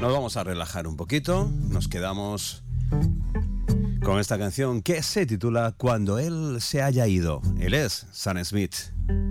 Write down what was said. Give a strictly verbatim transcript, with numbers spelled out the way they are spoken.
Nos vamos a relajar un poquito. Nos quedamos con esta canción que se titula Cuando él se haya ido. Él es Sam Smith.